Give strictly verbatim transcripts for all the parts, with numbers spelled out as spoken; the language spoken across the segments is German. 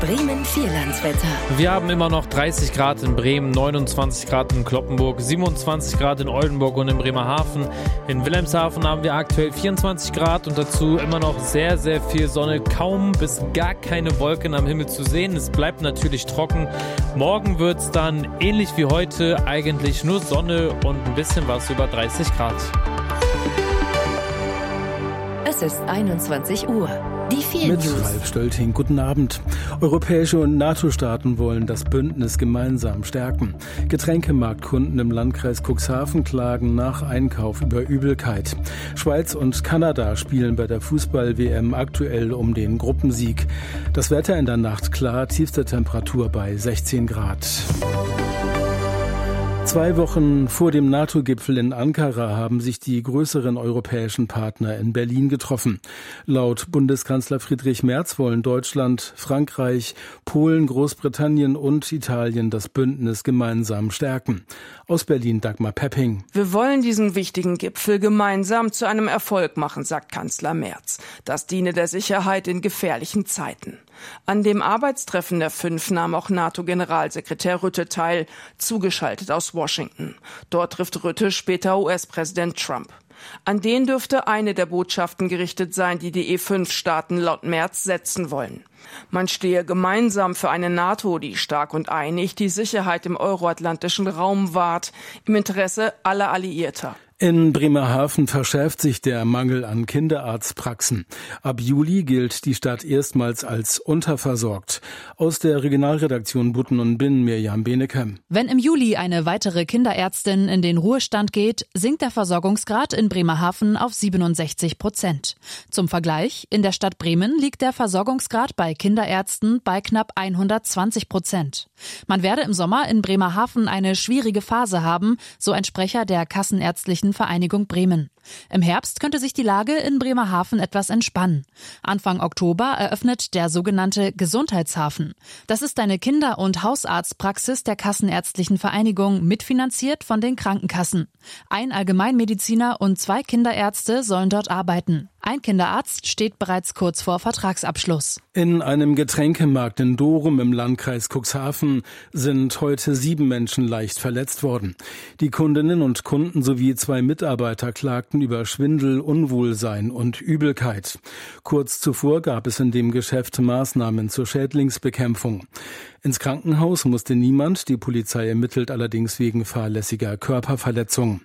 Bremen Vierlandswetter. Wir haben immer noch dreißig Grad in Bremen, neunundzwanzig Grad in Cloppenburg, siebenundzwanzig Grad in Oldenburg und in Bremerhaven. In Wilhelmshaven haben wir aktuell vierundzwanzig Grad und dazu immer noch sehr, sehr viel Sonne. Kaum bis gar keine Wolken am Himmel zu sehen. Es bleibt natürlich trocken. Morgen wird es dann ähnlich wie heute eigentlich nur Sonne und ein bisschen was über dreißig Grad. Es ist einundzwanzig Uhr. Die vier Mit News. Ralf Stölting. Guten Abend. Europäische und NATO-Staaten wollen das Bündnis gemeinsam stärken. Getränkemarktkunden im Landkreis Cuxhaven klagen nach Einkauf über Übelkeit. Schweiz und Kanada spielen bei der Fußball-W M aktuell um den Gruppensieg. Das Wetter in der Nacht klar, tiefste Temperatur bei sechzehn Grad. Zwei Wochen vor dem NATO-Gipfel in Ankara haben sich die größeren europäischen Partner in Berlin getroffen. Laut Bundeskanzler Friedrich Merz wollen Deutschland, Frankreich, Polen, Großbritannien und Italien das Bündnis gemeinsam stärken. Aus Berlin Dagmar Pepping. Wir wollen diesen wichtigen Gipfel gemeinsam zu einem Erfolg machen, sagt Kanzler Merz. Das diene der Sicherheit in gefährlichen Zeiten. An dem Arbeitstreffen der Fünf nahm auch NATO-Generalsekretär Rutte teil, zugeschaltet aus Washington. Dort trifft Rutte später U S-Präsident Trump. An den dürfte eine der Botschaften gerichtet sein, die die E fünf Staaten laut Merz setzen wollen. Man stehe gemeinsam für eine NATO, die stark und einig die Sicherheit im euroatlantischen Raum wahrt, im Interesse aller Alliierter. In Bremerhaven verschärft sich der Mangel an Kinderarztpraxen. Ab Juli gilt die Stadt erstmals als unterversorgt. Aus der Regionalredaktion Butten und Binnen Mirjam Benecke. Wenn im Juli eine weitere Kinderärztin in den Ruhestand geht, sinkt der Versorgungsgrad in Bremerhaven auf siebenundsechzig Prozent. Zum Vergleich, in der Stadt Bremen liegt der Versorgungsgrad bei Kinderärzten bei knapp hundertzwanzig Prozent. Man werde im Sommer in Bremerhaven eine schwierige Phase haben, so ein Sprecher der Kassenärztlichen Vereinigung Bremen. Im Herbst könnte sich die Lage in Bremerhaven etwas entspannen. Anfang Oktober eröffnet der sogenannte Gesundheitshafen. Das ist eine Kinder- und Hausarztpraxis der Kassenärztlichen Vereinigung, mitfinanziert von den Krankenkassen. Ein Allgemeinmediziner und zwei Kinderärzte sollen dort arbeiten. Ein Kinderarzt steht bereits kurz vor Vertragsabschluss. In einem Getränkemarkt in Dorum im Landkreis Cuxhaven sind heute sieben Menschen leicht verletzt worden. Die Kundinnen und Kunden sowie zwei Mitarbeiter klagten über Schwindel, Unwohlsein und Übelkeit. Kurz zuvor gab es in dem Geschäft Maßnahmen zur Schädlingsbekämpfung. Ins Krankenhaus musste niemand, die Polizei ermittelt allerdings wegen fahrlässiger Körperverletzung.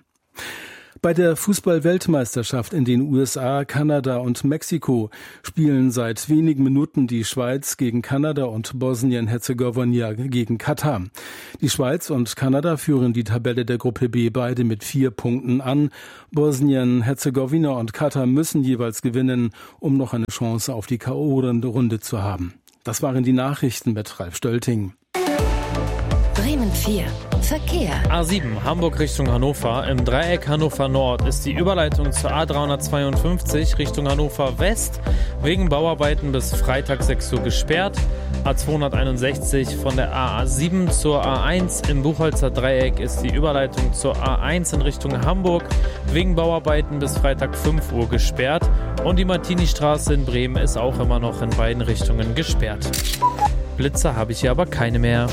Bei der Fußball-Weltmeisterschaft in den U S A, Kanada und Mexiko spielen seit wenigen Minuten die Schweiz gegen Kanada und Bosnien-Herzegowina gegen Katar. Die Schweiz und Kanada führen die Tabelle der Gruppe B beide mit vier Punkten an. Bosnien-Herzegowina und Katar müssen jeweils gewinnen, um noch eine Chance auf die K O-Runde zu haben. Das waren die Nachrichten mit Ralf Stölting. Bremen vier. Verkehr. A sieben, Hamburg Richtung Hannover. Im Dreieck Hannover Nord ist die Überleitung zur A dreihundertzweiundfünfzig Richtung Hannover West wegen Bauarbeiten bis Freitag sechs Uhr gesperrt. A zweihunderteinundsechzig von der A sieben zur A eins im Buchholzer Dreieck ist die Überleitung zur A eins in Richtung Hamburg wegen Bauarbeiten bis Freitag fünf Uhr gesperrt. Und die Martini-Straße in Bremen ist auch immer noch in beiden Richtungen gesperrt. Blitzer habe ich hier aber keine mehr.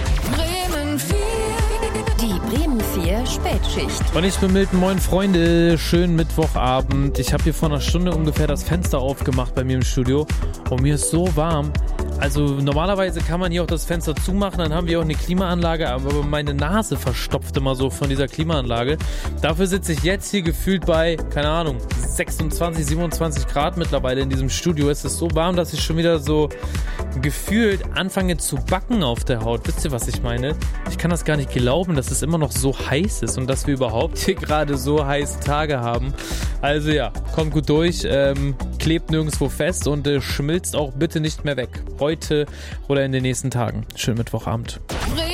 Die Bremen vier Spätschicht. Und ich bin Milton, moin Freunde, schönen Mittwochabend. Ich habe hier vor einer Stunde ungefähr das Fenster aufgemacht bei mir im Studio und mir ist so warm. Also normalerweise kann man hier auch das Fenster zumachen, dann haben wir auch eine Klimaanlage, aber meine Nase verstopft immer so von dieser Klimaanlage. Dafür sitze ich jetzt hier gefühlt bei, keine Ahnung, sechsundzwanzig, siebenundzwanzig Grad mittlerweile in diesem Studio. Es ist so warm, dass ich schon wieder so gefühlt anfange zu backen auf der Haut. Wisst ihr, was ich meine? Ich kann das gar nicht glauben, dass es immer noch so heiß ist und dass wir überhaupt hier gerade so heiße Tage haben. Also ja, kommt gut durch, ähm, klebt nirgendwo fest und äh, schmilzt auch bitte nicht mehr weg. Heute oder in den nächsten Tagen. Schönen Mittwochabend.